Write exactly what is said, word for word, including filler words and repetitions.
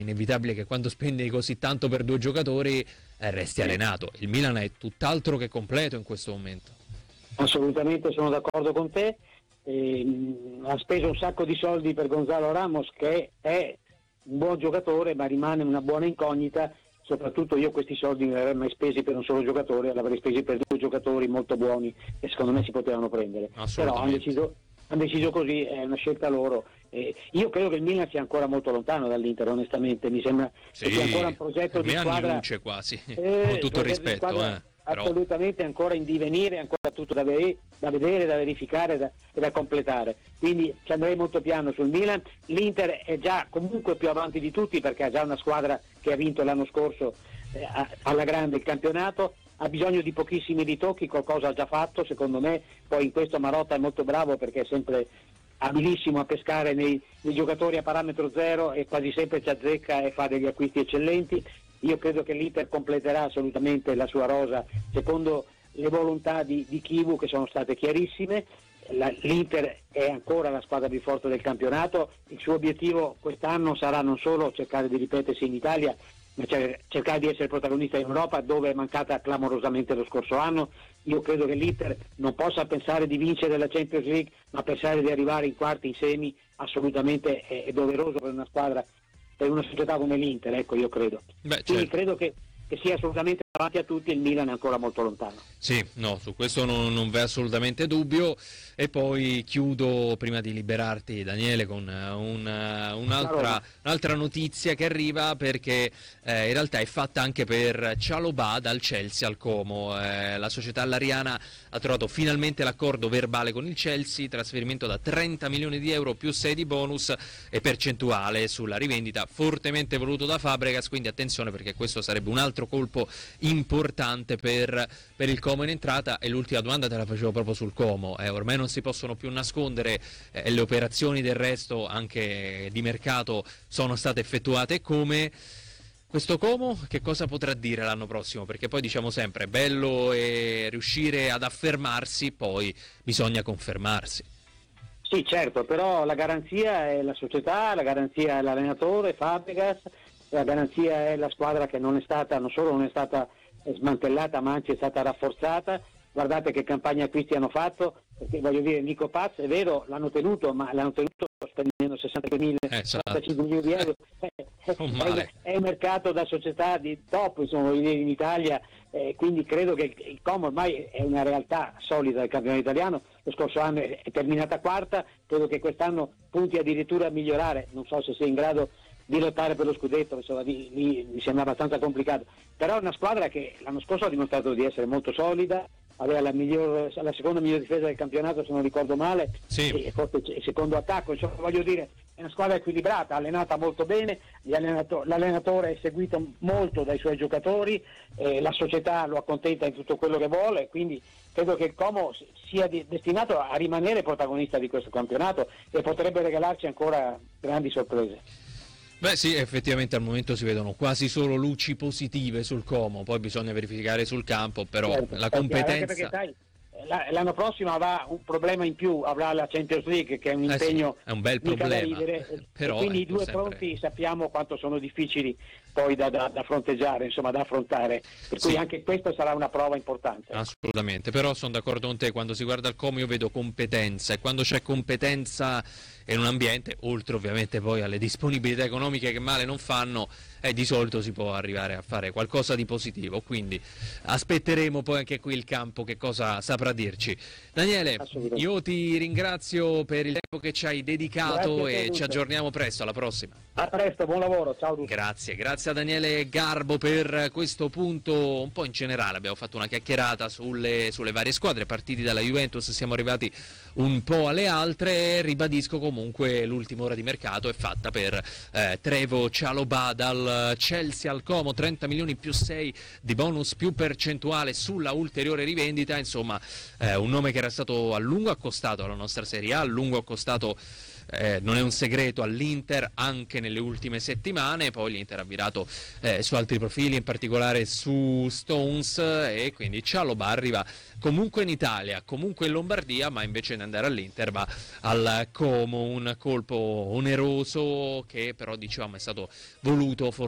inevitabile che quando spendi così tanto per due giocatori eh, resti allenato. Il Milan è tutt'altro che completo in questo momento. Assolutamente, sono d'accordo con te. Eh, ha speso un sacco di soldi per Gonzalo Ramos, che è un buon giocatore ma rimane una buona incognita. Soprattutto io questi soldi non li avrei mai spesi per un solo giocatore, li avrei spesi per due giocatori molto buoni e secondo me si potevano prendere. Però hanno deciso, hanno deciso così, è una scelta loro. Eh, io credo che il Milan sia ancora molto lontano dall'Inter, onestamente, mi sembra sì, che sia ancora un progetto di squadra luce quasi, eh, con tutto il rispetto, eh, però... assolutamente ancora in divenire, ancora tutto da, ve- da vedere, da verificare da, e da completare, quindi ci andrei molto piano sul Milan. L'Inter è già comunque più avanti di tutti perché ha già una squadra che ha vinto l'anno scorso eh, alla grande il campionato, ha bisogno di pochissimi ritocchi, qualcosa ha già fatto secondo me, poi in questo Marotta è molto bravo perché è sempre abilissimo a pescare nei, nei giocatori a parametro zero e quasi sempre ci azzecca e fa degli acquisti eccellenti. Io credo che l'Inter completerà assolutamente la sua rosa secondo le volontà di, di Chivu, che sono state chiarissime. La, L'Inter è ancora la squadra più forte del campionato, il suo obiettivo quest'anno sarà non solo cercare di ripetersi in Italia, ma cercare di essere protagonista in Europa, dove è mancata clamorosamente lo scorso anno. Io credo che l'Inter non possa pensare di vincere la Champions League, ma pensare di arrivare in quarti, in semi, assolutamente è, è doveroso per una squadra, per una società come l'Inter, ecco, io credo. Beh, Quindi certo. credo che, che sia assolutamente davanti a tutti, il Milan è ancora molto lontano. Sì, no, su questo non, non v'è assolutamente dubbio. E poi chiudo, prima di liberarti Daniele, con una, un'altra, un'altra notizia che arriva, perché eh, in realtà è fatta anche per Chalobah dal Chelsea al Como. Eh, la società allariana ha trovato finalmente l'accordo verbale con il Chelsea, trasferimento da trenta milioni di euro più sei di bonus e percentuale sulla rivendita, fortemente voluto da Fabregas, quindi attenzione perché questo sarebbe un altro colpo importante per, per il Como in entrata. E l'ultima domanda te la facevo proprio sul Como, eh, ormai non si possono più nascondere, eh, le operazioni del resto anche di mercato sono state effettuate. Come questo Como che cosa potrà dire l'anno prossimo? Perché poi diciamo sempre è bello e riuscire ad affermarsi, poi bisogna confermarsi. Sì, certo, però la garanzia è la società, la garanzia è l'allenatore Fabregas, la garanzia è la squadra che non è stata, non solo non è stata smantellata ma anzi è stata rafforzata. Guardate che campagna acquisti hanno fatto, perché voglio dire, Nico Paz è vero, l'hanno tenuto, ma l'hanno tenuto spendendo sessantacinque milioni di euro, eh, è, è un mercato da società di top, insomma, voglio dire, in Italia, eh, quindi credo che il Como ormai è una realtà solida del campionato italiano. Lo scorso anno è terminata quarta, credo che quest'anno punti addirittura a migliorare, non so se sia in grado di lottare per lo scudetto, insomma, di, di, mi sembra abbastanza complicato, però è una squadra che l'anno scorso ha dimostrato di essere molto solida, aveva la, miglior, la seconda miglior difesa del campionato se non ricordo male, sì. E forse il secondo attacco, insomma, voglio dire, è una squadra equilibrata, allenata molto bene, allenato, l'allenatore è seguito molto dai suoi giocatori, eh, la società lo accontenta in tutto quello che vuole, quindi credo che il Como sia di, destinato a rimanere protagonista di questo campionato e potrebbe regalarci ancora grandi sorprese. Beh sì, effettivamente al momento si vedono quasi solo luci positive sul Como, poi bisogna verificare sul campo, però certo, la competenza... Anche perché, sai, l'anno prossimo avrà un problema in più, avrà la Champions League che è un impegno, eh sì, è un bel problema, ridere, però quindi i due sempre... fronti sappiamo quanto sono difficili poi da, da, da fronteggiare, insomma, da affrontare, per cui sì. anche questa sarà una prova importante. Assolutamente, però sono d'accordo con te, quando si guarda il Como io vedo competenza, e quando c'è competenza in un ambiente, oltre ovviamente poi alle disponibilità economiche che male non fanno, eh, di solito si può arrivare a fare qualcosa di positivo, quindi aspetteremo poi anche qui il campo che cosa saprà dirci. Daniele, io ti ringrazio per il tempo che ci hai dedicato e ci aggiorniamo presto, alla prossima. A presto, buon lavoro, ciao Duce. Grazie, grazie a Daniele Garbo per questo punto un po' in generale. Abbiamo fatto una chiacchierata sulle, sulle varie squadre, partiti dalla Juventus, siamo arrivati un po' alle altre. Ribadisco comunque l'ultima ora di mercato è fatta per eh, Trevo Chalobah dal Chelsea al Como, trenta milioni più sei di bonus più percentuale sulla ulteriore rivendita, insomma eh, un nome che era stato a lungo accostato alla nostra Serie A, a lungo accostato eh, non è un segreto all'Inter anche nelle ultime settimane. Poi l'Inter ha virato eh, su altri profili, in particolare su Stones, e quindi Chalobah arriva comunque in Italia, comunque in Lombardia, ma invece di andare all'Inter va al Como, un colpo oneroso che però diciamo è stato voluto forse